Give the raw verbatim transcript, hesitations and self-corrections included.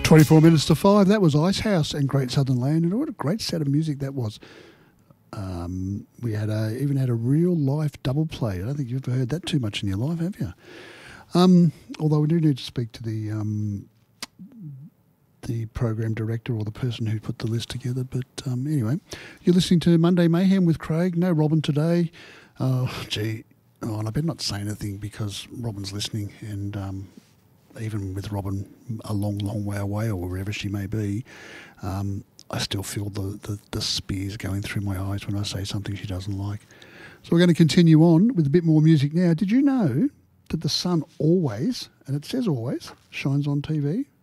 twenty-four minutes to five. That was Icehouse and Great Southern Land, and what a great set of music that was. Um, we had a, even had a real life double play. I don't think you've ever heard that too much in your life, have you? Um, although we do need to speak to the um, the program director or the person who put the list together. But um, anyway, you're listening to Monday Mayhem with Craig. No Robin today. Oh, gee. Oh, and I better not say anything because Robin's listening, and um, even with Robin a long, long way away or wherever she may be, um, I still feel the, the, the spears going through my eyes when I say something she doesn't like. So we're going to continue on with a bit more music now. Did you know that the sun always, and it says always, shines on T V?